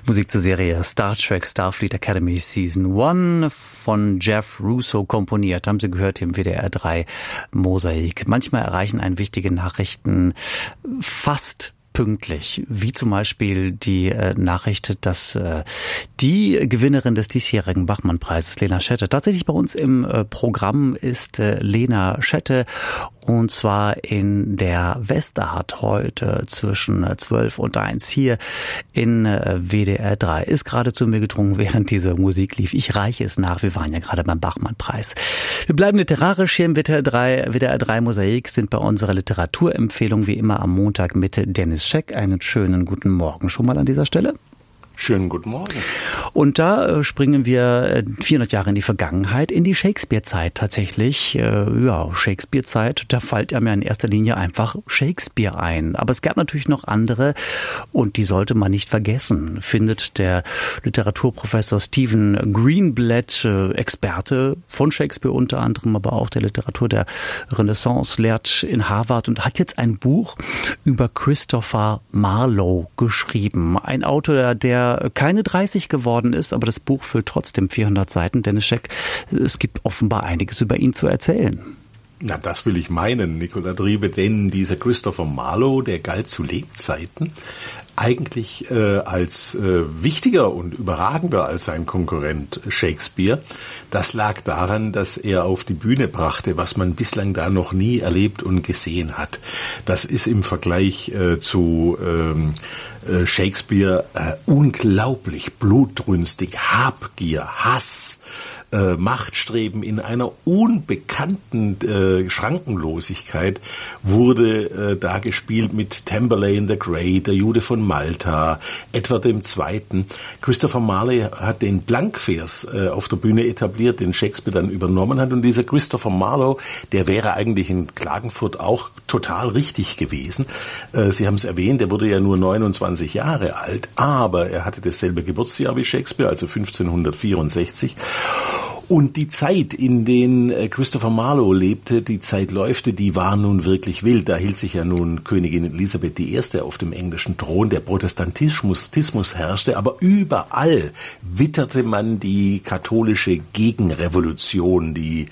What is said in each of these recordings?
Musik zur Serie Star Trek Starfleet Academy Season 1 von Jeff Russo komponiert. Haben Sie gehört im WDR 3 Mosaik. Manchmal erreichen einen wichtige Nachrichten fast pünktlich, wie zum Beispiel die Nachricht, dass die Gewinnerin des diesjährigen Bachmann-Preises, Lena Schette, tatsächlich bei uns im Programm ist. Lena Schette, und zwar in der Westerhard heute zwischen 12 und 1 hier in WDR 3. Ist gerade zu mir gedrungen, während diese Musik lief. Ich reiche es nach, wir waren ja gerade beim Bachmann-Preis. Wir bleiben literarisch hier im WDR 3 Mosaik, sind bei unserer Literaturempfehlung wie immer am Montag mit Dennis Scheck. Einen schönen guten Morgen schon mal an dieser Stelle. Schönen guten Morgen. Und da springen wir 400 Jahre in die Vergangenheit, in die Shakespeare-Zeit tatsächlich. Shakespeare-Zeit, da fällt einem ja in erster Linie einfach Shakespeare ein. Aber es gab natürlich noch andere und die sollte man nicht vergessen, findet der Literaturprofessor Stephen Greenblatt, Experte von Shakespeare unter anderem, aber auch der Literatur der Renaissance, lehrt in Harvard und hat jetzt ein Buch über Christopher Marlowe geschrieben. Ein Autor, der keine 30 geworden ist, aber das Buch füllt trotzdem 400 Seiten. Dennis Scheck, es gibt offenbar einiges über ihn zu erzählen. Na, das will ich meinen, Nicola Triebe, denn dieser Christopher Marlowe, der galt zu Lebzeiten eigentlich als wichtiger und überragender als sein Konkurrent Shakespeare. Das lag daran, dass er auf die Bühne brachte, was man bislang da noch nie erlebt und gesehen hat. Das ist im Vergleich zu Shakespeare unglaublich blutrünstig, Habgier, Hass, Machtstreben in einer unbekannten Schrankenlosigkeit wurde da gespielt mit Tamburlaine the Great, der Jude von Malta, Edward II. Christopher Marlowe hat den Blankvers auf der Bühne etabliert, den Shakespeare dann übernommen hat, und dieser Christopher Marlowe, der wäre eigentlich in Klagenfurt auch total richtig gewesen. Sie haben es erwähnt, er wurde ja nur 29 Jahre alt, aber er hatte dasselbe Geburtsjahr wie Shakespeare, also 1564. Und die Zeit, in der Christopher Marlowe lebte, die Zeit läufte, die war nun wirklich wild. Da hielt sich ja nun Königin Elisabeth I. auf dem englischen Thron. Der Protestantismus herrschte, aber überall witterte man die katholische Gegenrevolution, die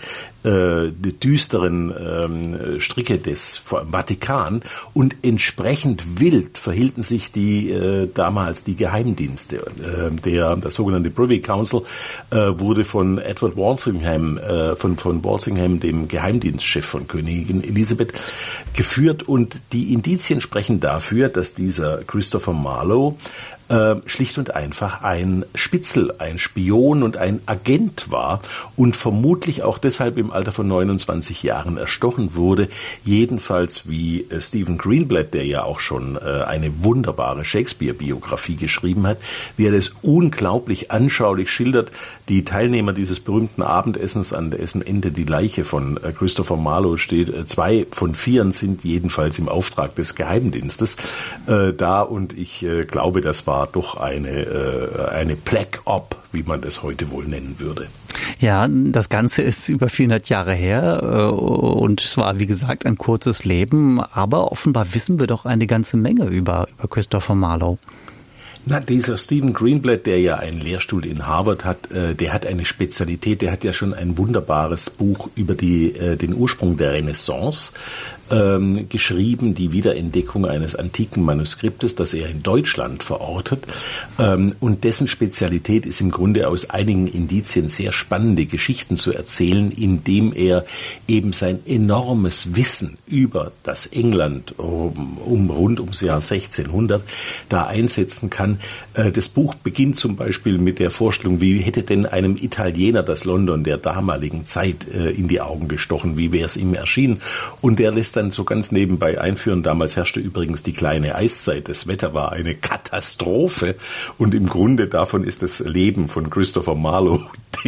düsteren Stricke des Vatikan, und entsprechend wild verhielten sich damals die Geheimdienste. Das sogenannte Privy Council wurde von Edward Walsingham, von Walsingham, dem Geheimdienstchef von Königin Elisabeth, geführt, und die Indizien sprechen dafür, dass dieser Christopher Marlowe schlicht und einfach ein Spitzel, ein Spion und ein Agent war und vermutlich auch deshalb im Alter von 29 Jahren erstochen wurde. Jedenfalls wie Stephen Greenblatt, der ja auch schon eine wunderbare Shakespeare-Biografie geschrieben hat, wie er das unglaublich anschaulich schildert. Die Teilnehmer dieses berühmten Abendessens, an dessen Ende die Leiche von Christopher Marlowe steht, 2 von 4 sind jedenfalls im Auftrag des Geheimdienstes da, und ich glaube, das war doch eine Black Op, wie man das heute wohl nennen würde. Ja, das Ganze ist über 400 Jahre her und es war, wie gesagt, ein kurzes Leben, aber offenbar wissen wir doch eine ganze Menge über Christopher Marlowe. Na, dieser Stephen Greenblatt, der ja einen Lehrstuhl in Harvard hat, der hat eine Spezialität, der hat ja schon ein wunderbares Buch über den Ursprung der Renaissance geschrieben, die Wiederentdeckung eines antiken Manuskriptes, das er in Deutschland verortet. Und dessen Spezialität ist im Grunde aus einigen Indizien sehr spannende Geschichten zu erzählen, indem er eben sein enormes Wissen über das England rund ums Jahr 1600 da einsetzen kann. Das Buch beginnt zum Beispiel mit der Vorstellung, wie hätte denn einem Italiener das London der damaligen Zeit in die Augen gestochen, wie wäre es ihm erschienen? Und der lässt dann so ganz nebenbei einführen, damals herrschte übrigens die kleine Eiszeit, das Wetter war eine Katastrophe, und im Grunde davon ist das Leben von Christopher Marlowe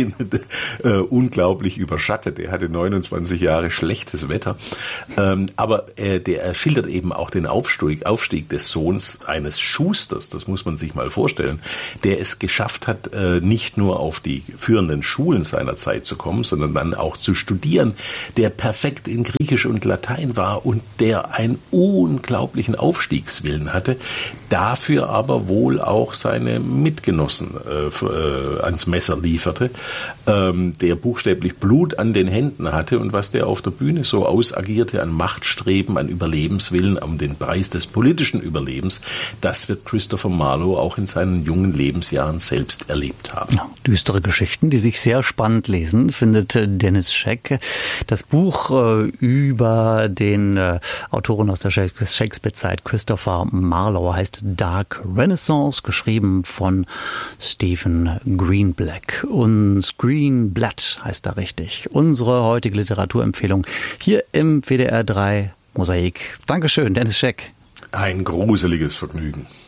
unglaublich überschattet. Er hatte 29 Jahre schlechtes Wetter, aber er schildert eben auch den Aufstieg des Sohns eines Schusters, das muss man man sich mal vorstellen, der es geschafft hat, nicht nur auf die führenden Schulen seiner Zeit zu kommen, sondern dann auch zu studieren, der perfekt in Griechisch und Latein war und der einen unglaublichen Aufstiegswillen hatte, dafür aber wohl auch seine Mitgenossen ans Messer lieferte, der buchstäblich Blut an den Händen hatte und was der auf der Bühne so ausagierte an Machtstreben, an Überlebenswillen, um den Preis des politischen Überlebens, das wird Christopher Marlowe auch in seinen jungen Lebensjahren selbst erlebt haben. Ja, düstere Geschichten, die sich sehr spannend lesen, findet Dennis Scheck. Das Buch über den Autoren aus der Shakespeare-Zeit, Christopher Marlowe, heißt Dark Renaissance, geschrieben von Stephen Greenblatt. Und Greenblatt heißt da richtig. Unsere heutige Literaturempfehlung hier im WDR 3 Mosaik. Dankeschön, Dennis Scheck. Ein gruseliges Vergnügen.